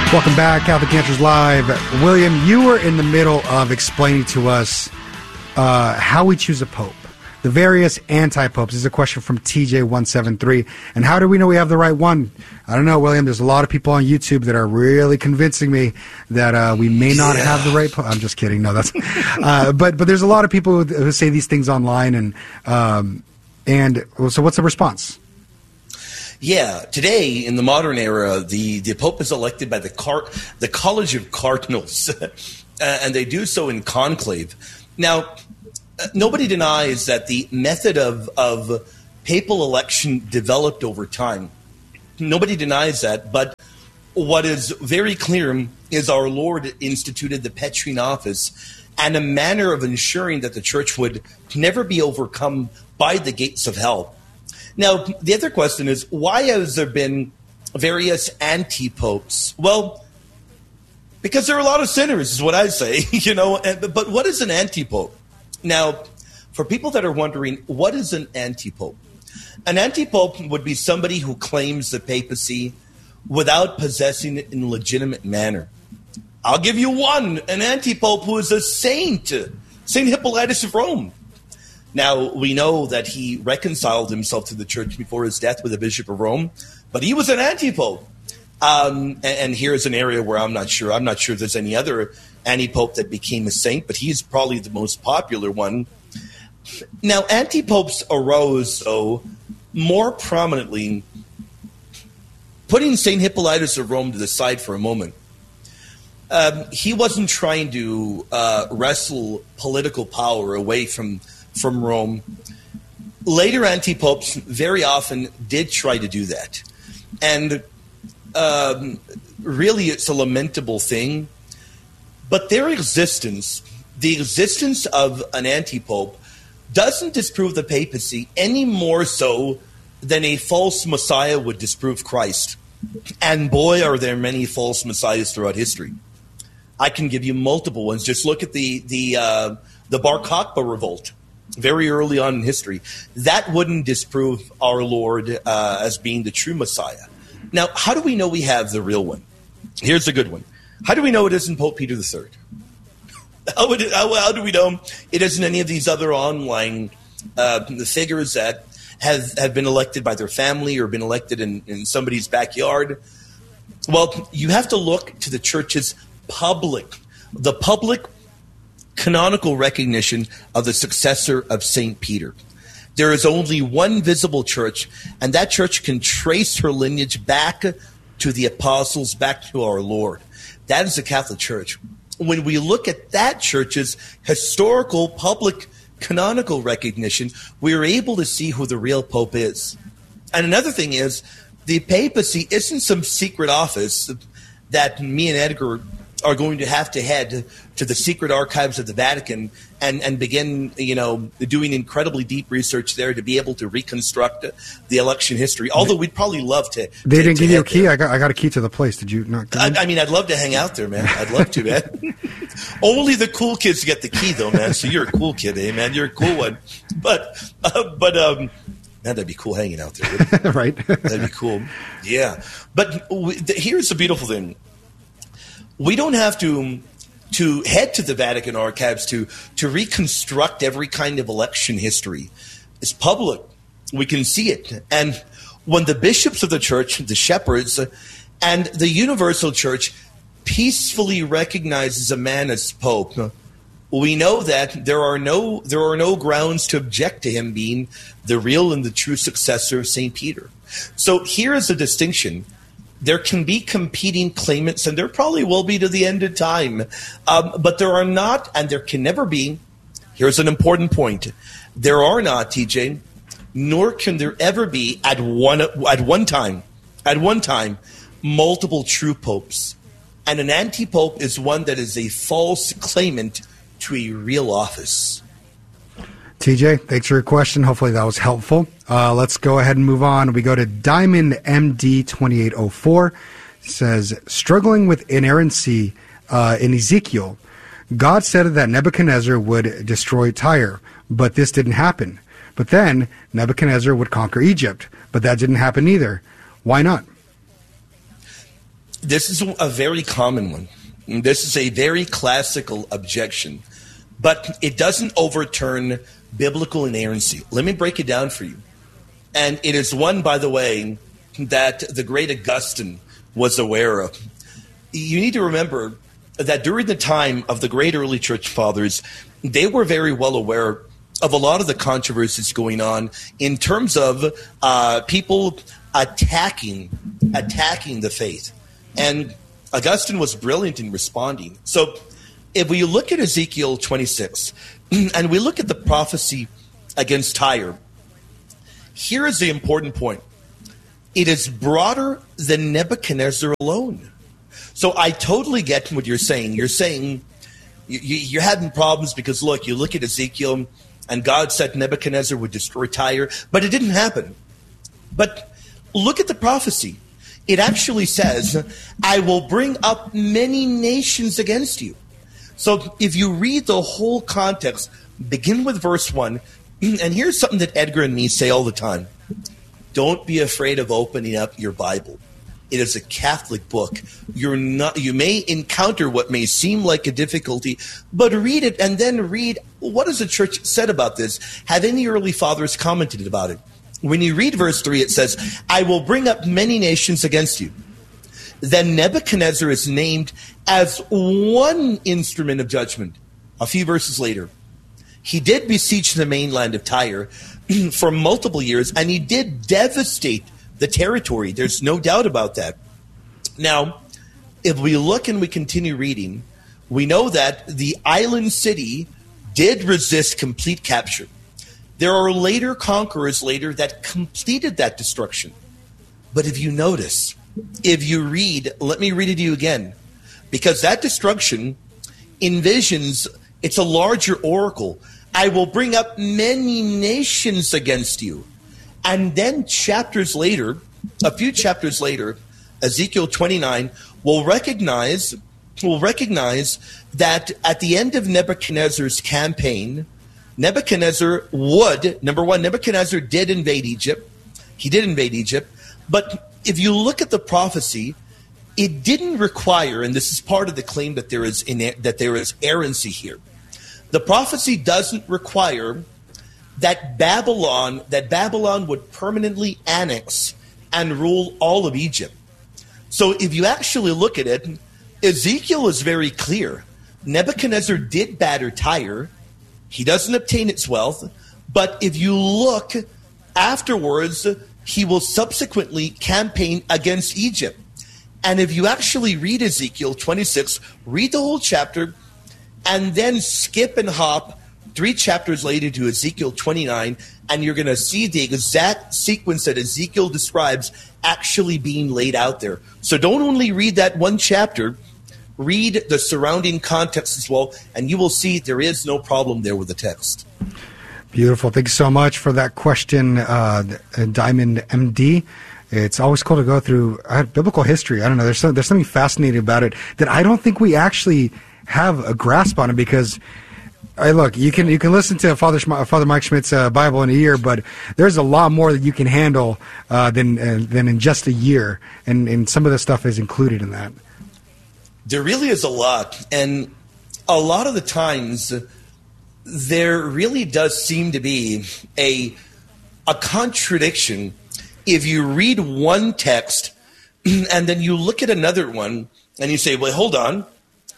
Welcome back, Catholic Answers Live. William, you were in the middle of explaining to us how we choose a pope. The various anti-popes. This is a question from TJ173. And how do we know we have the right one? I don't know, William. There's a lot of people on YouTube that are really convincing me that we may not have the right pope. I'm just kidding. No, that's but there's a lot of people who say these things online. And so what's the response? Yeah, today in the modern era, the Pope is elected by the College of Cardinals, and they do so in conclave. Now, nobody denies that the method of papal election developed over time. Nobody denies that, but what is very clear is our Lord instituted the Petrine office and a manner of ensuring that the Church would never be overcome by the gates of hell. Now, the other question is, why has there been various anti-popes? Well, because there are a lot of sinners, is what I say, But what is an anti-pope? Now, for people that are wondering, what is an anti-pope? An anti-pope would be somebody who claims the papacy without possessing it in a legitimate manner. I'll give you one, an anti-pope who is a saint, St. Hippolytus of Rome. Now, we know that he reconciled himself to the Church before his death with the Bishop of Rome, but he was an anti-pope. And here's an area where I'm not sure. I'm not sure if there's any other anti-pope that became a saint, but he's probably the most popular one. Now, anti-popes arose, though, more prominently, putting St. Hippolytus of Rome to the side for a moment. He wasn't trying to wrestle political power away from Rome. Later anti-popes very often did try to do that. And really it's a lamentable thing. But their existence, the existence of an anti-pope, doesn't disprove the papacy any more so than a false messiah would disprove Christ. And boy, are there many false messiahs throughout history. I can give you multiple ones. Just look at the Bar Kokhba revolt. Very early on in history, that wouldn't disprove our Lord as being the true Messiah. Now, how do we know we have the real one? Here's a good one. How do we know it isn't Pope Peter III? How do we know it isn't any of these other online figures that have been elected by their family or been elected in somebody's backyard? Well, you have to look to the Church's public canonical recognition of the successor of St. Peter. There is only one visible church, and that church can trace her lineage back to the apostles, back to our Lord. That is the Catholic Church. When we look at that church's historical, public, canonical recognition, we are able to see who the real Pope is. And another thing is, the papacy isn't some secret office that me and Edgar are going to have to head to the secret archives of the Vatican and begin, doing incredibly deep research there to be able to reconstruct the election history. Although we'd probably love to. They didn't give you a key. I got a key to the place. Did you not? I'd love to hang out there, man. I'd love to, man. Only the cool kids get the key, though, man. So you're a cool kid, eh, man? You're a cool one. But man, that'd be cool hanging out there. Right. That'd be cool. Yeah. But here's the beautiful thing. We don't have to head to the Vatican archives to reconstruct every kind of election history. It's public. We can see it. And when the bishops of the Church, the shepherds, and the universal Church peacefully recognizes a man as Pope, we know that there are no grounds to object to him being the real and the true successor of St. Peter. So here is the distinction. There can be competing claimants, and there probably will be to the end of time. But there are not, and there can never be, here's an important point, there are not, TJ, nor can there ever be at one time, multiple true popes. And an anti-pope is one that is a false claimant to a real office. TJ, thanks for your question. Hopefully that was helpful. Let's go ahead and move on. We go to Diamond MD 2804. It says, struggling with inerrancy in Ezekiel, God said that Nebuchadnezzar would destroy Tyre, but this didn't happen. But then Nebuchadnezzar would conquer Egypt, but that didn't happen either. Why not? This is a very common one. This is a very classical objection, but it doesn't overturn biblical inerrancy. Let me break it down for you. And it is one, by the way, that the great Augustine was aware of. You need to remember that during the time of the great early church fathers, they were very well aware of a lot of the controversies going on in terms of people attacking the faith. And Augustine was brilliant in responding. So if we look at Ezekiel 26 and we look at the prophecy against Tyre, here is the important point. It is broader than Nebuchadnezzar alone. So I totally get what you're saying. You're saying you're having problems because, look, you look at Ezekiel and God said Nebuchadnezzar would destroy Tyre, but it didn't happen. But look at the prophecy. It actually says, I will bring up many nations against you. So if you read the whole context, begin with verse 1, and here's something that Edgar and me say all the time. Don't be afraid of opening up your Bible. It is a Catholic book. You may encounter what may seem like a difficulty, but read it and then read what has the church said about this. Have any early fathers commented about it? When you read verse 3, it says, I will bring up many nations against you. Then Nebuchadnezzar is named as one instrument of judgment. A few verses later, he did besiege the mainland of Tyre for multiple years, and he did devastate the territory. There's no doubt about that. Now, if we look and we continue reading, we know that the island city did resist complete capture. There are later conquerors that completed that destruction. But if you notice, if you read, let me read it to you again, because that destruction envisions, it's a larger oracle. I will bring up many nations against you. And then chapters later, a few chapters later, Ezekiel 29 will recognize that at the end of Nebuchadnezzar's campaign, Nebuchadnezzar did invade Egypt. He did invade Egypt. But if you look at the prophecy, it didn't require, and this is part of the claim that there is errancy here. The prophecy doesn't require that Babylon would permanently annex and rule all of Egypt. So if you actually look at it, Ezekiel is very clear. Nebuchadnezzar did batter Tyre. He doesn't obtain its wealth. But if you look afterwards, he will subsequently campaign against Egypt. And if you actually read Ezekiel 26, read the whole chapter, and then skip and hop 3 chapters later to Ezekiel 29, and you're going to see the exact sequence that Ezekiel describes actually being laid out there. So don't only read that one chapter, read the surrounding context as well, and you will see there is no problem there with the text. Beautiful. Thank you so much for that question, Diamond MD. It's always cool to go through biblical history. I don't know. There's something fascinating about it that I don't think we actually have a grasp on it, because look, you can listen to Father Mike Schmidt's Bible in a year, but there's a lot more that you can handle than in just a year, and some of the stuff is included in that. There really is a lot, and a lot of the times there really does seem to be a contradiction if you read one text and then you look at another one and you say, well, hold on.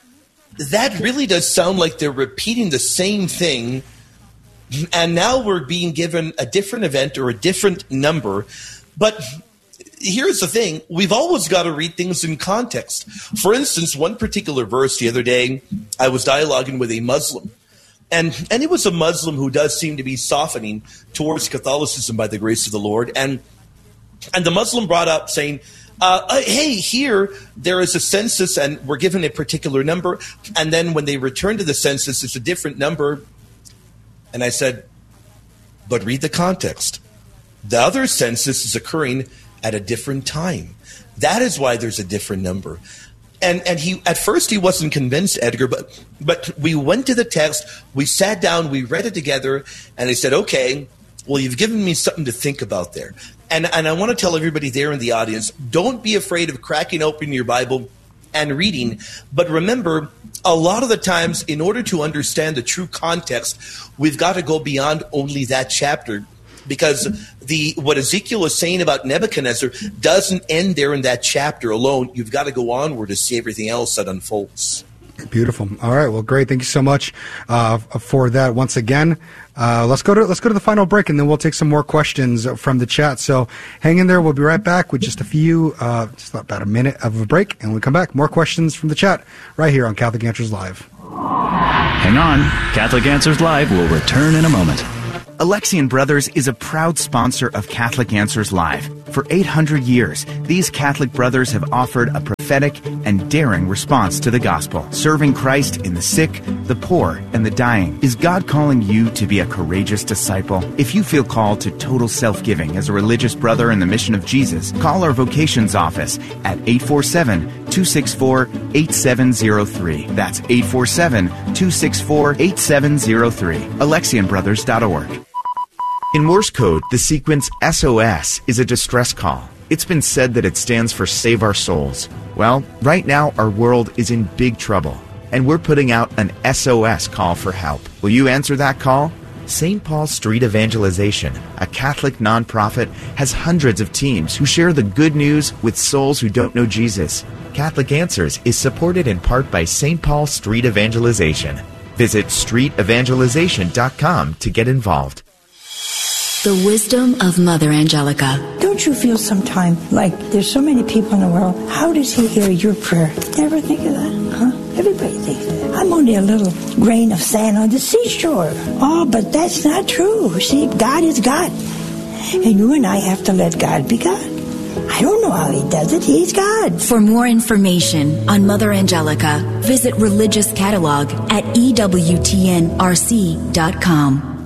That really does sound like they're repeating the same thing, and now we're being given a different event or a different number. But here's the thing. We've always got to read things in context. For instance, one particular verse the other day, I was dialoguing with a Muslim, and it was a Muslim who does seem to be softening towards Catholicism by the grace of the Lord. And the Muslim brought up saying, hey, here there is a census and we're given a particular number, and then when they return to the census, it's a different number. And I said, but read the context. The other census is occurring at a different time. That is why there's a different number. And he, at first he wasn't convinced, Edgar, but we went to the text, we sat down, we read it together, and he said, okay, Well, you've given me something to think about there. And I want to tell everybody there in the audience, don't be afraid of cracking open your Bible and reading. But remember, a lot of the times, in order to understand the true context, we've got to go beyond only that chapter. Because what Ezekiel is saying about Nebuchadnezzar doesn't end there in that chapter alone. You've got to go onward to see everything else that unfolds. Beautiful. All right. Well, great. Thank you so much for that. Once again, let's go to the final break, and then we'll take some more questions from the chat. So hang in there. We'll be right back with just just about a minute of a break, and when we come back, more questions from the chat right here on Catholic Answers Live. Hang on. Catholic Answers Live will return in a moment. Alexian Brothers is a proud sponsor of Catholic Answers Live. For 800 years, these Catholic brothers have offered a prophetic and daring response to the gospel, serving Christ in the sick, the poor, and the dying. Is God calling you to be a courageous disciple? If you feel called to total self-giving as a religious brother in the mission of Jesus, call our vocations office at 847-264-8703. That's 847-264-8703. AlexianBrothers.org. In Morse code, the sequence SOS is a distress call. It's been said that it stands for Save Our Souls. Well, right now our world is in big trouble, and we're putting out an SOS call for help. Will you answer that call? St. Paul Street Evangelization, a Catholic nonprofit, has hundreds of teams who share the good news with souls who don't know Jesus. Catholic Answers is supported in part by St. Paul Street Evangelization. Visit streetevangelization.com to get involved. The wisdom of Mother Angelica. Don't you feel sometimes like there's so many people in the world? How does he hear your prayer? Never think of that, huh? Everybody thinks that. I'm only a little grain of sand on the seashore. Oh, but that's not true. See, God is God. And you and I have to let God be God. I don't know how he does it. He's God. For more information on Mother Angelica, visit Religious Catalog at EWTNRC.com.